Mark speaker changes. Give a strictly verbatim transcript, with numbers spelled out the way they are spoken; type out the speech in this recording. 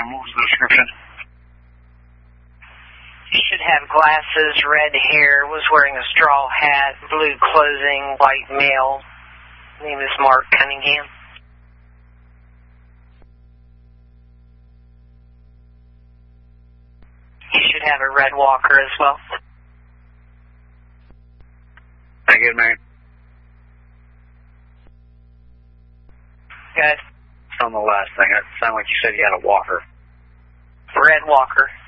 Speaker 1: ma'am. What was the description?
Speaker 2: He should have glasses, red hair, was wearing a straw hat, blue clothing, white male. Name is Mark Cunningham. He should have a red walker as well.
Speaker 1: Thank you, man.
Speaker 2: Good.
Speaker 1: On the last thing, it sounded like you said you had a walker.
Speaker 2: Red walker.